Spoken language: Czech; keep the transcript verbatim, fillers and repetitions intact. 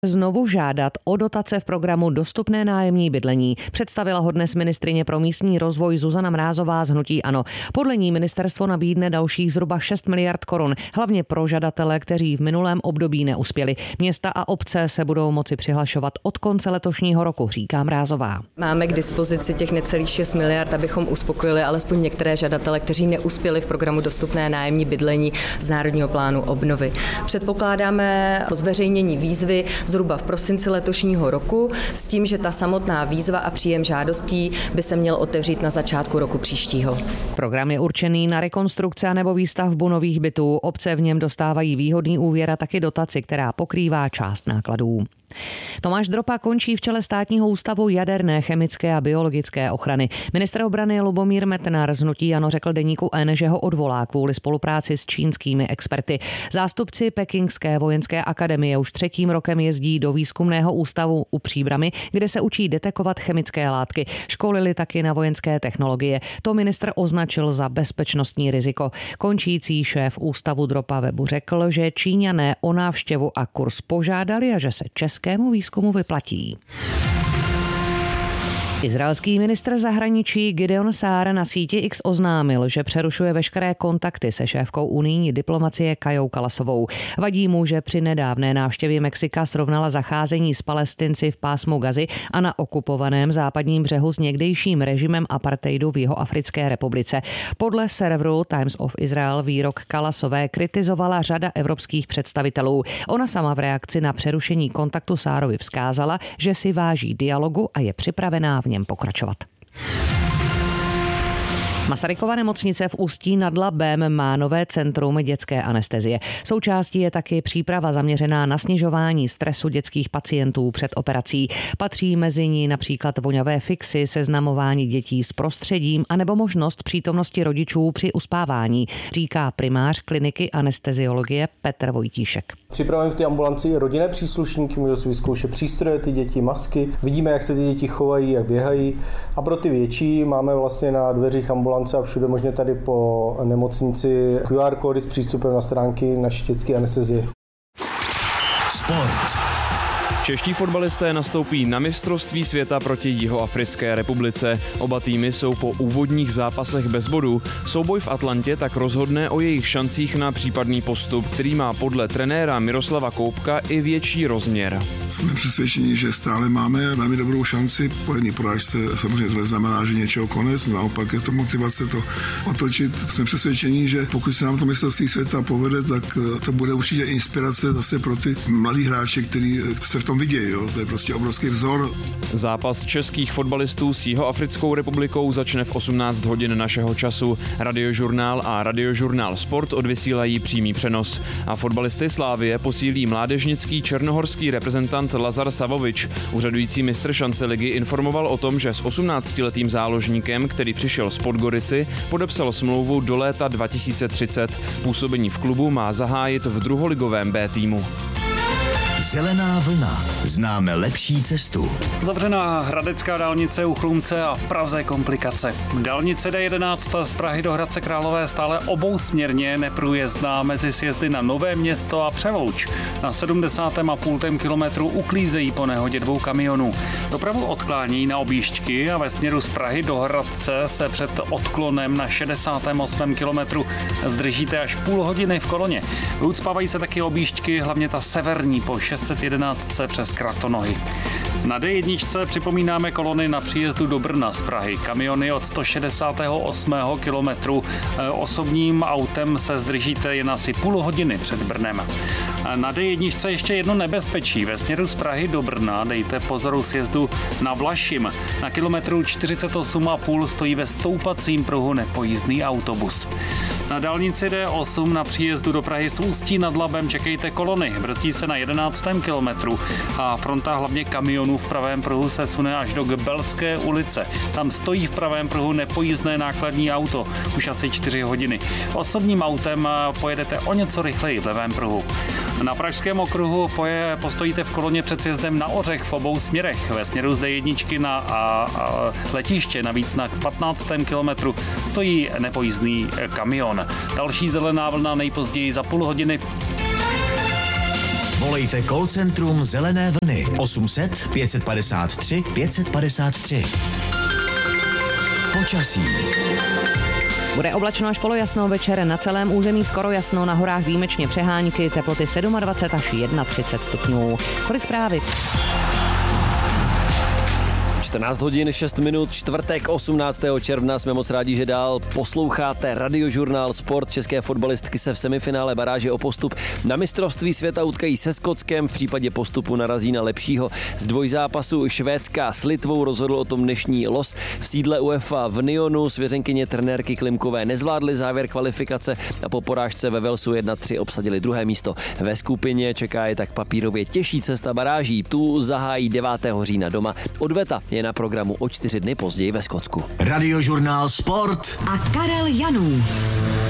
znovu žádat o dotace v programu Dostupné nájemní bydlení. Představila ho dnes ministryně pro místní rozvoj Zuzana Mrázová z hnutí ANO. Podle ní ministerstvo nabídne dalších zhruba šest miliard korun, hlavně pro žadatele, kteří v minulém období neuspěli. Města a obce se budou moci přihlašovat od konce letošního roku, říká Mrázová. Máme k dispozici těch necelých šest miliard, abychom uspokojili alespoň některé žadatele, kteří neuspěli v programu Dostupné nájemní bydlení z Národního plánu obnovy. Předpokládáme zveřejnění výzvy zhruba v prosinci letošního roku s tím, že ta samotná výzva a příjem žádostí by se měl otevřít na začátku roku příštího. Program je určený na rekonstrukce nebo výstavbu nových bytů. Obce v něm dostávají výhodný úvěr a taky dotaci, která pokrývá část nákladů. Tomáš Dropa končí v čele Státního ústavu jaderné, chemické a biologické ochrany. Ministr obrany Lubomír Metnar z hnutí ANO řekl deníku N, že ho odvolá kvůli spolupráci s čínskými experty. Zástupci Pekingské vojenské akademie už třetím rokem jezdí do výzkumného ústavu u Příbrami, kde se učí detekovat chemické látky. Školili taky na vojenské technologie. To ministr označil za bezpečnostní riziko. Končící šéf ústavu Dropa webu řekl, že Číňané o návštěvu a kurz požádali a že se českému výzkumu vyplatí. Izraelský ministr zahraničí Gideon Saar na síti X oznámil, že přerušuje veškeré kontakty se šéfkou unijní diplomacie Kajou Kalasovou. Vadí mu, že při nedávné návštěvě Mexika srovnala zacházení s Palestinci v pásmu Gazy a na okupovaném západním břehu s někdejším režimem apartheidu v Jihoafrické republice. Podle serveru Times of Israel výrok Kalasové kritizovala řada evropských představitelů. Ona sama v reakci na přerušení kontaktu Saarovi vzkázala, že si váží dialogu a je připravená v něm pokračovat. Masarykova nemocnice v Ústí nad Labem má nové centrum dětské anestezie. Součástí je taky příprava zaměřená na snižování stresu dětských pacientů před operací. Patří mezi ní například voňavé fixy, seznamování dětí s prostředím anebo možnost přítomnosti rodičů při uspávání, říká primář kliniky anesteziologie Petr Vojtíšek. Připravujeme v té ambulanci rodinné příslušníky, můžou si vyzkoušet přístroje, ty děti, masky. Vidíme, jak se ty děti chovají, jak běhají. A pro ty větší máme vlastně na dveřích ambulance a všude možně tady po nemocnici Q R kódy s přístupem na stránky naší dětské anestezie. Sport. Čeští fotbalisté nastoupí na mistrovství světa proti Jihoafrické republice. Oba týmy jsou po úvodních zápasech bez bodů. Souboj v Atlantě tak rozhodne o jejich šancích na případný postup, který má podle trenéra Miroslava Koubka i větší rozměr. Jsme přesvědčeni, že stále máme velmi dobrou šanci. Po jedné porážce samozřejmě to neznamená, že něčeho konec, naopak je to motivace to otočit. Jsme přesvědčeni, že pokud se nám to mistrovství světa povede, tak to bude určitě inspirace zase pro ty mladý hráče, kteří se v tom vidějí, jo? To je prostě obrovský vzor. Zápas českých fotbalistů s Jihoafrickou republikou začne v osmnáct hodin našeho času. Radiožurnál a Radiožurnál Sport odvysílají přímý přenos. A fotbalisty Slávie posílí mládežnický černohorský reprezentant Lazar Savovič. Úřadující mistr šance ligy informoval o tom, že s osmnáctiletým záložníkem, který přišel z Podgorici, podepsal smlouvu do léta dva tisíce třicet. Působení v klubu má zahájit v druholigovém B týmu. Zelená vlna. Známe lepší cestu. Zavřená hradecká dálnice u Chlumce a v Praze komplikace. Dálnice D jedenáct z Prahy do Hradce Králové stále obousměrně neprůjezdná mezi sjezdy na Nové Město a Přelouč. Na sedmdesátém a půl kilometru uklízejí po nehodě dvou kamionů. Dopravu odklání na objížďky a ve směru z Prahy do Hradce se před odklonem na šedesátém osmém kilometru zdržíte až půl hodiny v koloně. Ucpávají se taky objížďky, hlavně ta severní po šest set jedenáct přes Kratonohy. Na D jedna připomínáme kolony na příjezdu do Brna z Prahy. Kamiony od sto šedesátého osmého kilometru. Osobním autem se zdržíte jen asi půl hodiny před Brnem. Na D jedna ještě jedno nebezpečí. Ve směru z Prahy do Brna dejte pozoru sjezdu na Vlašim. Na kilometru čtyřicet osm a půl stojí ve stoupacím pruhu nepojízdný autobus. Na dálnici D osm na příjezdu do Prahy z Ústí nad Labem čekejte kolony. Vrtí se na jedenáctém kilometru a fronta hlavně kamionů v pravém pruhu se sune až do Gbelské ulice. Tam stojí v pravém pruhu nepojízdné nákladní auto už asi čtyři hodiny. Osobním autem pojedete o něco rychleji v levém pruhu. Na Pražském okruhu poje, postojíte v koloně před sjezdem na Ořech v obou směrech. Ve směru z D jedna na a, a letiště navíc na patnáctém kilometru stojí nepojízdný kamion. Další zelená vlna nejpozději za půl hodiny. Volejte call centrum Zelené vlny osm set pět padesát tři pět padesát tři. Počasí. Bude oblačno až polojasno, večer na celém území skoro jasno, na horách výjimečně přehánky, teploty dvacet sedm až třicet jedna stupňů. Kolik zprávy? čtrnáct hodin šest minut, čtvrtek osmnáctého června, jsme moc rádi, že dál posloucháte Radiožurnál Sport. České fotbalistky se v semifinále baráže o postup na mistrovství světa utkají se Skotskem, v případě postupu narazí na lepšího. Z dvojzápasu Švédska s Litvou rozhodl o tom dnešní los. V sídle UEFA v Nyonu svěřenkyně trenérky Klimkové nezvládly závěr kvalifikace a po porážce ve Walesu jedna tři obsadili druhé místo. Ve skupině čeká je tak papírově těžší cesta baráží. Tu zahájí devátého října doma. Odveta je na programu o čtyři dny později ve Skotsku. Radiožurnál Sport a Karel Janů.